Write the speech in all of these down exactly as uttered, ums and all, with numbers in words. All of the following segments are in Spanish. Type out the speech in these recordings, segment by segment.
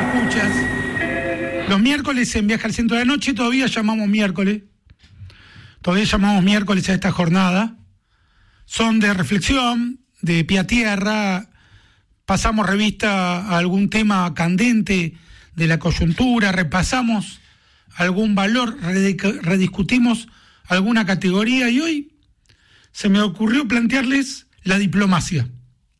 escuchas. Los miércoles en Viaje al Centro de la Noche todavía llamamos miércoles. Todavía llamamos miércoles a esta jornada. Son de reflexión, de pie a tierra. Pasamos revista a algún tema candente de la coyuntura, repasamos algún valor, rediscutimos alguna categoría y hoy se me ocurrió plantearles la diplomacia.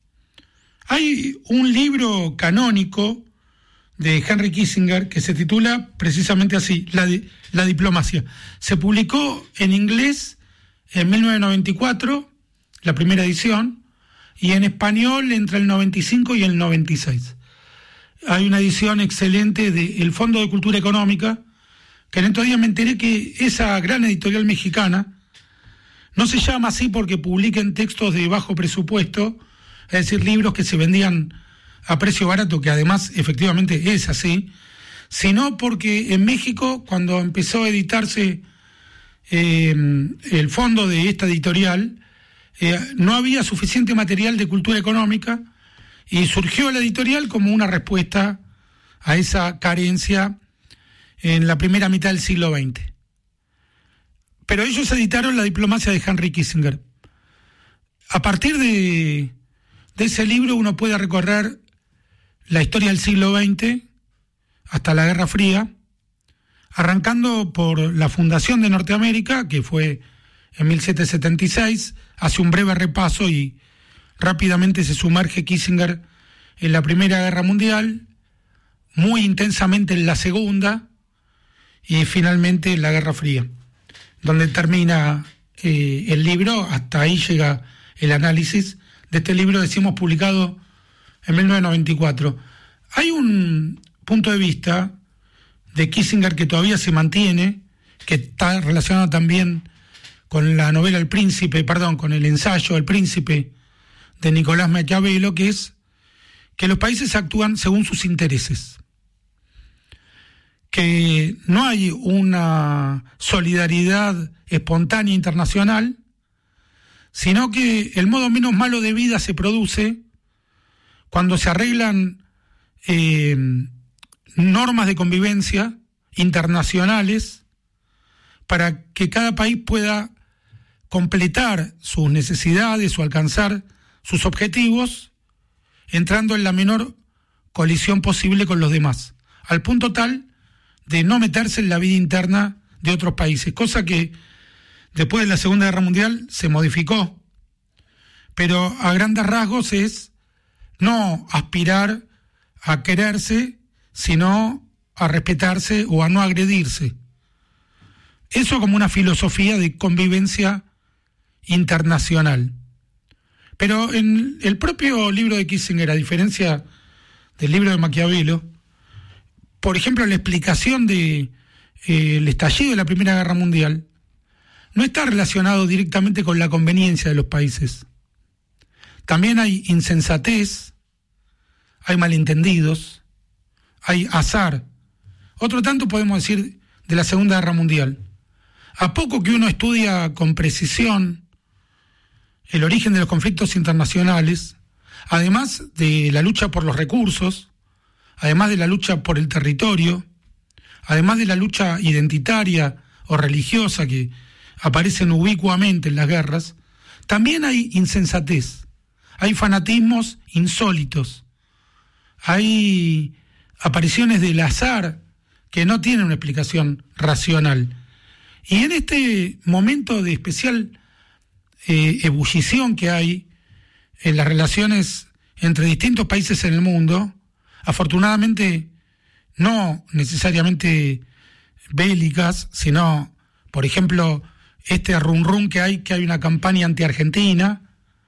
Hay un libro canónico de Henry Kissinger que se titula precisamente así, La, di- la diplomacia. Se publicó en inglés en mil novecientos noventa y cuatro, la primera edición, y en español entre el noventa y cinco y el noventa y seis. Hay una edición excelente del Fondo de Cultura Económica, que en estos días me enteré que esa gran editorial mexicana no se llama así porque publiquen textos de bajo presupuesto, es decir, libros que se vendían a precio barato, que además efectivamente es así, sino porque en México, cuando empezó a editarse eh, el fondo de esta editorial, eh, no había suficiente material de cultura económica y surgió la editorial como una respuesta a esa carencia en la primera mitad del siglo veinte. Pero ellos editaron La diplomacia de Henry Kissinger. A partir de, de ese libro uno puede recorrer la historia del siglo veinte hasta la Guerra Fría, arrancando por la fundación de Norteamérica, que fue en mil setecientos setenta y seis, hace un breve repaso y rápidamente se sumerge Kissinger en la Primera Guerra Mundial, muy intensamente en la Segunda y finalmente en la Guerra Fría, donde termina eh, el libro. Hasta ahí llega el análisis de este libro, decimos, publicado en mil novecientos noventa y cuatro. Hay un punto de vista de Kissinger que todavía se mantiene, que está relacionado también con la novela El Príncipe, perdón, con el ensayo El Príncipe de Nicolás Maquiavelo, que es que los países actúan según sus intereses, que no hay una solidaridad espontánea internacional, sino que el modo menos malo de vida se produce cuando se arreglan eh, normas de convivencia internacionales para que cada país pueda completar sus necesidades o alcanzar sus objetivos, entrando en la menor colisión posible con los demás, al punto tal de no meterse en la vida interna de otros países, cosa que después de la Segunda Guerra Mundial se modificó, pero a grandes rasgos es no aspirar a quererse, sino a respetarse o a no agredirse. Eso como una filosofía de convivencia internacional. Pero en el propio libro de Kissinger, a diferencia del libro de Maquiavelo, por ejemplo, la explicación de eh, el estallido de la Primera Guerra Mundial no está relacionado directamente con la conveniencia de los países. También hay insensatez, hay malentendidos, hay azar. Otro tanto podemos decir de la Segunda Guerra Mundial. A poco que uno estudia con precisión el origen de los conflictos internacionales, además de la lucha por los recursos, además de la lucha por el territorio, además de la lucha identitaria o religiosa que aparecen ubicuamente en las guerras, también hay insensatez, hay fanatismos insólitos, hay apariciones del azar que no tienen una explicación racional. Y en este momento de especial eh, ebullición que hay en las relaciones entre distintos países en el mundo, afortunadamente no necesariamente bélicas, sino, por ejemplo, este rum rum que hay, que hay una campaña anti-Argentina,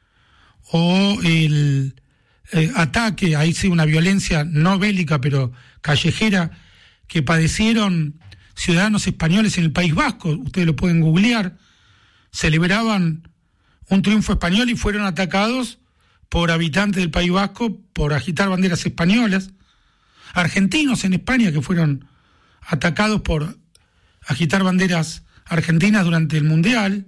o el eh, ataque, ahí sí una violencia no bélica, pero callejera, que padecieron ciudadanos españoles en el País Vasco. Ustedes lo pueden googlear. Celebraban un triunfo español y fueron atacados por habitantes del País Vasco por agitar banderas españolas. Argentinos en España que fueron atacados por agitar banderas argentinas durante el Mundial.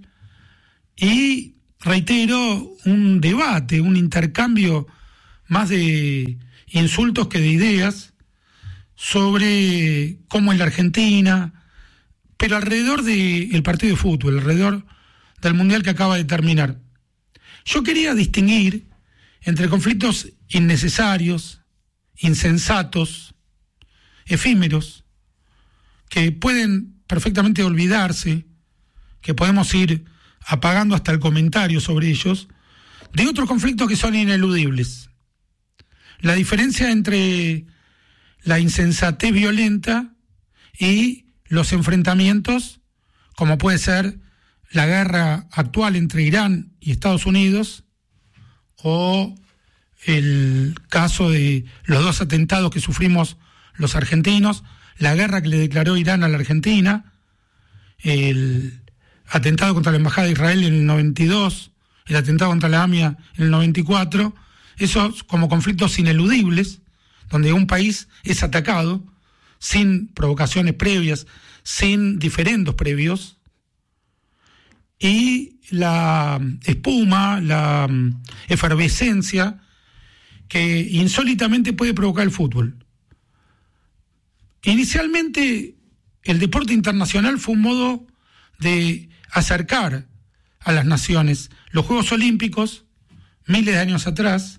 Y reitero, un debate, un intercambio más de insultos que de ideas sobre cómo es la Argentina, pero alrededor del partido de fútbol, alrededor del Mundial que acaba de terminar. Yo quería distinguir entre conflictos innecesarios, insensatos, efímeros, que pueden perfectamente olvidarse, que podemos ir apagando hasta el comentario sobre ellos, de otros conflictos que son ineludibles. La diferencia entre la insensatez violenta y los enfrentamientos, como puede ser la guerra actual entre Irán y Estados Unidos, o el caso de los dos atentados que sufrimos los argentinos, la guerra que le declaró Irán a la Argentina, el atentado contra la Embajada de Israel en el noventa y dos, el atentado contra la AMIA en el noventa y cuatro, esos como conflictos ineludibles, donde un país es atacado sin provocaciones previas, sin diferendos previos, y la espuma, la efervescencia que insólitamente puede provocar el fútbol. Inicialmente, el deporte internacional fue un modo de acercar a las naciones. Los Juegos Olímpicos, miles de años atrás,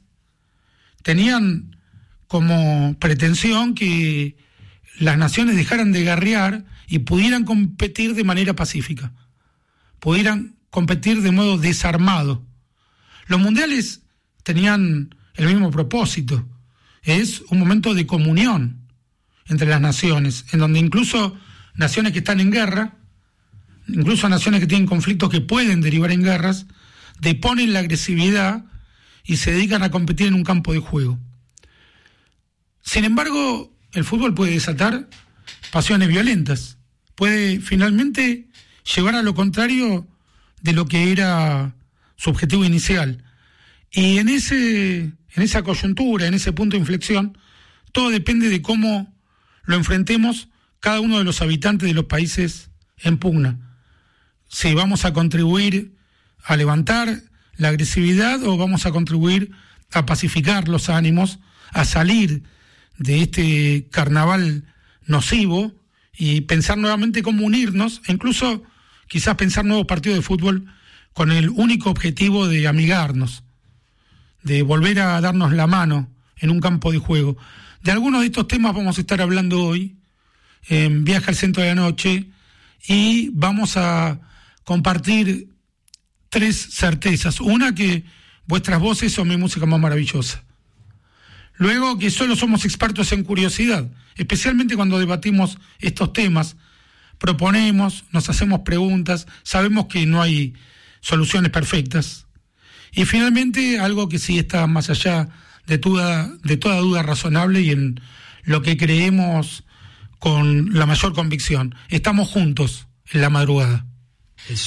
tenían como pretensión que las naciones dejaran de guerrear y pudieran competir de manera pacífica, pudieran competir de modo desarmado. Los mundiales tenían el mismo propósito, es un momento de comunión entre las naciones, en donde incluso naciones que están en guerra, incluso naciones que tienen conflictos que pueden derivar en guerras, deponen la agresividad y se dedican a competir en un campo de juego. Sin embargo, el fútbol puede desatar pasiones violentas, puede finalmente llevar a lo contrario de lo que era su objetivo inicial. Y en ese, en esa coyuntura, en ese punto de inflexión, todo depende de cómo lo enfrentemos cada uno de los habitantes de los países en pugna. Si vamos a contribuir a levantar la agresividad o vamos a contribuir a pacificar los ánimos, a salir de este carnaval nocivo y pensar nuevamente cómo unirnos, e incluso quizás pensar nuevos partidos de fútbol con el único objetivo de amigarnos, de volver a darnos la mano en un campo de juego. De algunos de estos temas vamos a estar hablando hoy en Viaje al Centro de la Noche y vamos a compartir tres certezas. Una, que vuestras voces son mi música más maravillosa. Luego, que solo somos expertos en curiosidad, especialmente cuando debatimos estos temas, proponemos, nos hacemos preguntas, sabemos que no hay soluciones perfectas. Y finalmente, algo que sí está más allá de toda, de toda duda razonable y en lo que creemos con la mayor convicción. Estamos juntos en la madrugada.